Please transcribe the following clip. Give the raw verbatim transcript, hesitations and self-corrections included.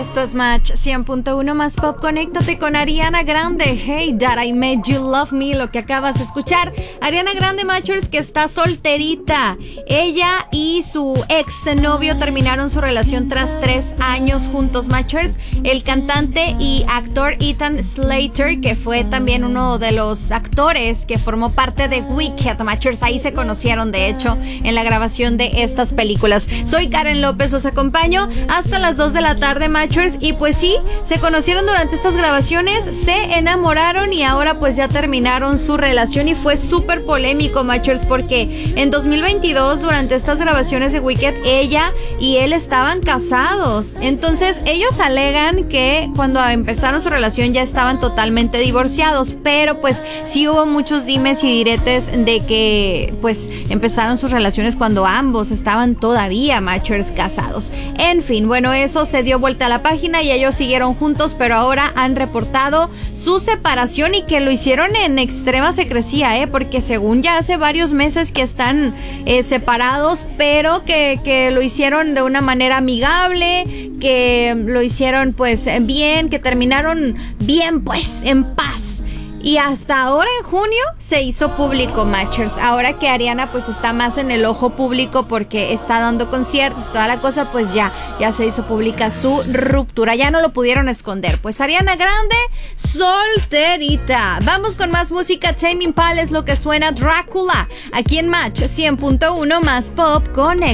Esto es Match cien punto uno más pop. Conéctate con Ariana Grande. Hey, That I Made You Love Me, lo que acabas de escuchar. Ariana Grande, Matchers, que está solterita. Ella y su ex novio terminaron su relación tras tres años juntos, Matchers. El cantante y actor Ethan Slater, que fue también uno de los actores que formó parte de Wicked, Matchers. Ahí se conocieron, de hecho, en la grabación de estas películas. Soy Karen López, os acompaño hasta las dos de la tarde, Matchers. Y pues sí, se conocieron durante estas grabaciones, se enamoraron y ahora pues ya terminaron su relación y fue súper polémico, Matchers, porque en dos mil veintidós, durante estas grabaciones de Wicked, ella y él estaban casados. Entonces ellos alegan que cuando empezaron su relación ya estaban totalmente divorciados, pero pues sí hubo muchos dimes y diretes de que pues empezaron sus relaciones cuando ambos estaban todavía, Matchers, casados. En fin, bueno, eso se dio vuelta a la página y ellos siguieron juntos, pero ahora han reportado su separación y que lo hicieron en extrema secrecía, ¿eh? Porque según ya hace varios meses que están eh, separados, pero que, que lo hicieron de una manera amigable, que lo hicieron pues bien, que terminaron bien pues en paz. Y hasta ahora en junio se hizo público, Matchers. Ahora que Ariana pues está más en el ojo público porque está dando conciertos, toda la cosa, pues ya, ya se hizo pública su ruptura. Ya no lo pudieron esconder. Pues Ariana Grande, solterita. Vamos con más música. Tame Impala es lo que suena. Drácula. Aquí en Match cien punto uno más pop con